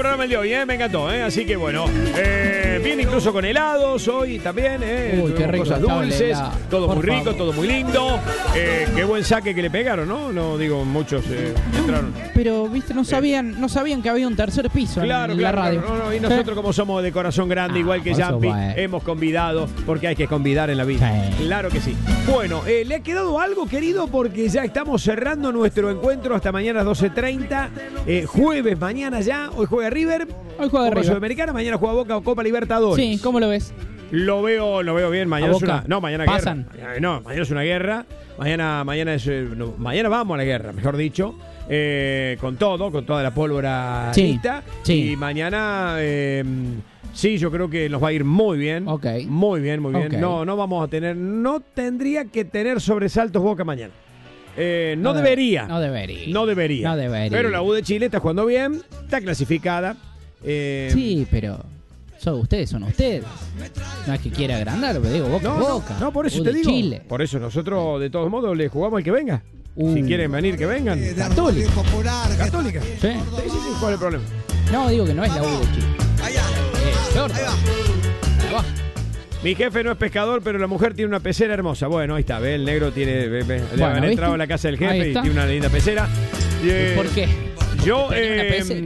programa el de hoy, me encantó, así que bueno, viene incluso con helados hoy también, Uy, qué rico, cosas dulces, todo por muy rico, favor. todo muy lindo, qué buen saque que le pegaron, ¿no? No digo, muchos entraron. Pero, viste, no sabían que había un tercer piso Claro, en la radio. claro, no, y nosotros como somos de corazón grande, igual que por eso, Yampi, bueno. hemos convidado, porque hay que convidar en la vida. Sí. Claro que sí. Bueno, ¿le ha quedado algo, querido? Porque ya estamos cerrando nuestro encuentro hasta mañana a 12:30, jueves, mañana ya, hoy juega River, Hoy juega Copa River. Sudamericana, mañana juega Boca o Copa Libertadores. Sí, ¿cómo lo ves? Lo veo bien, mañana ¿A es una... Boca? No, mañana ¿Pasan? guerra. Mañana es una guerra, mañana es... mañana vamos a la guerra, mejor dicho. Con toda la pólvora Sí, lista. sí. Y mañana, sí, yo creo que nos va a ir muy bien. Ok. Muy bien, muy bien. Ok. No vamos a tener, no tendría que tener sobresaltos Boca mañana. No No debería. No debería. No debería. No debería. Pero la U de Chile está jugando bien, está clasificada. Sí, pero ustedes son ustedes. No es que quiera agrandar, pero digo, Boca, Boca. No, por eso U te de digo. Chile. Por eso nosotros, de todos modos, le jugamos al que venga. Si quieren venir, que vengan. Católica. Católica. Sí. Sí, ¿cuál es el problema? No, digo que no es la U de Chile. Peor. Ahí va. Mi jefe no es pescador, pero la mujer tiene una pecera hermosa. Bueno, ahí está, ve, el negro tiene... le Bueno, han ¿viste? entrado a la casa del Ahí jefe y está. tiene una linda pecera. ¿Por qué? Yo, ¿Tenía una pecera?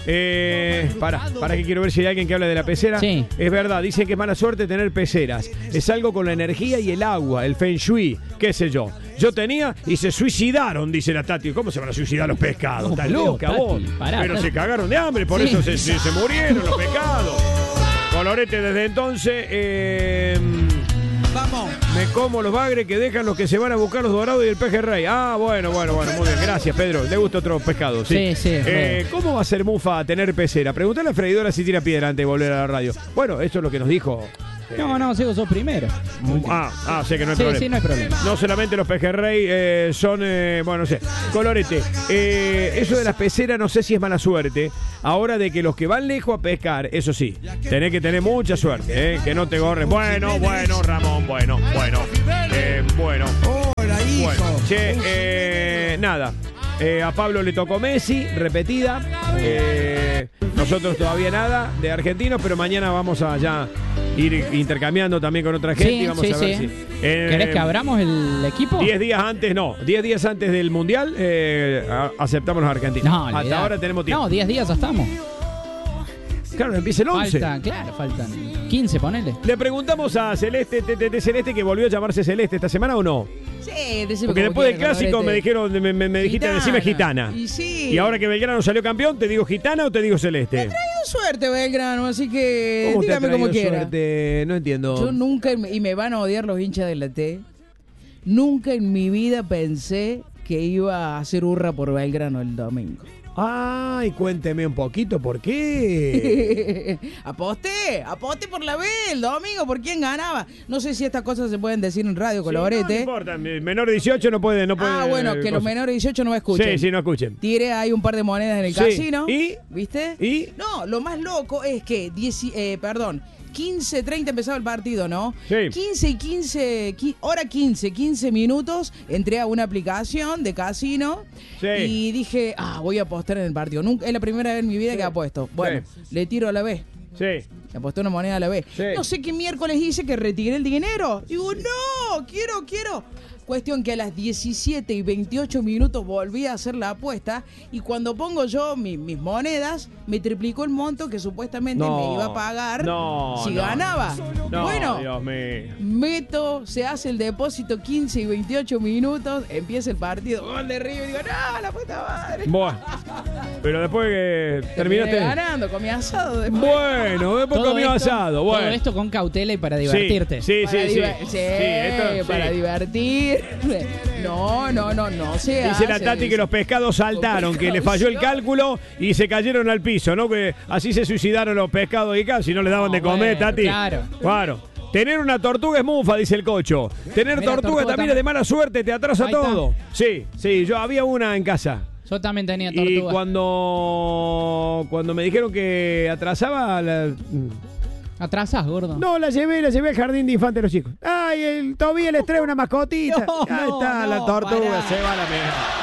para que quiero ver si hay alguien que habla de la pecera. Sí. Es verdad, dicen que es mala suerte tener peceras. Es algo con la energía y el agua, el feng shui, qué sé yo. Yo tenía y se suicidaron, dice la Tati. ¿Cómo se van a suicidar los pescados? No, ¿Estás por Dios, loca Tati, vos? pará, Pero Tati. se cagaron de hambre, por Sí. eso se murieron los pescados. Colorete desde entonces, Vamos. me como los bagres que dejan los que se van a buscar los dorados y el pejerrey. Ah, bueno, muy bien. Gracias, Pedro. Le gusta otro pescado, sí. Sí, ¿Cómo va a ser Mufa tener pecera? Preguntale a Freidora si tira piedra antes de volver a la radio. Bueno, eso es lo que nos dijo. No, sigo sos primero. Sé que no hay Sí, problema. sí, no hay problema. No solamente los pejerrey son, no sé. Colorete, eso de las peceras no sé si es mala suerte. Ahora de que los que van lejos a pescar, eso sí, tenés que tener mucha suerte, que no te gorren. Bueno, Ramón, bueno. Hola, hijo. Bueno, che, nada. A Pablo le tocó Messi, repetida. Nosotros todavía nada de argentinos, pero mañana vamos a ya ir intercambiando también con otra gente. Sí, y vamos sí, a ver sí. si. ¿Querés que abramos el equipo? 10 días antes del Mundial, aceptamos los argentinos. No, Hasta olvidá. ahora tenemos tiempo. No, 10 días ya estamos. Claro, empieza el 11. Faltan 15, ponele. Le preguntamos a Celeste, Celeste, que volvió a llamarse Celeste esta semana o no. Sí, decime Porque como después del quieras, clásico Colorete. me dijiste, decime gitana. Y sí. Y ahora que Belgrano salió campeón, ¿te digo gitana o te digo celeste? Tengo suerte, Belgrano, así que ¿Cómo te ha dígame como traído quiera. suerte? No entiendo. Yo nunca, y me van a odiar los hinchas de la T, nunca en mi vida pensé que iba a hacer hurra por Belgrano el domingo. Ay, cuénteme un poquito, ¿por qué? aposté por la B el domingo, ¿por quién ganaba? No sé si estas cosas se pueden decir en radio, Sí, Colorete. no importa, menor de 18 no puede. Bueno, que los menores de 18 no me escuchen. Sí, no escuchen. Tiré ahí un par de monedas en el Sí. casino. ¿Y? ¿Viste? ¿Y? No, lo más loco es que 15:30 empezaba el partido, ¿no? Sí. 15 minutos, entré a una aplicación de casino Sí. y dije, voy a apostar en el partido. Nunca, es la primera vez en mi vida que apuesto. Bueno, le tiro a la B. Sí. Le aposté una moneda a la B. Sí. No sé qué miércoles hice que retiré el dinero. Digo, no, quiero. Cuestión que a las 17:28 volví a hacer la apuesta y cuando pongo yo mis monedas, me triplicó el monto que supuestamente me iba a pagar si ganaba. No, Bueno, Dios mío. se hace el depósito 15:28, empieza el partido, gol de River, digo, no, la puta madre. Bueno, pero después que Terminé terminaste. ganando, comí asado después. Bueno, después Todo comió esto- asado. Bueno. Todo esto con cautela y para divertirte. Sí. Para divertir. No se Dice la hace Tati que eso. los pescados saltaron, que le falló el cálculo y se cayeron al piso, ¿no? Que así se suicidaron los pescados y casi no les daban de comer, bueno, Tati. claro. Tener una tortuga es mufa, dice el Cocho. Tener Mira, tortuga tortuga también es de mala suerte, te atrasa Ahí está. todo. Sí, yo había una en casa. Yo también tenía Y tortuga. cuando me dijeron que atrasaba, Atrasás, gordo. no, la llevé al jardín de infantes de los chicos. Ay, el Tobías les trae una mascotita. No, Ahí está, no, la tortuga, pará. se va a la mierda.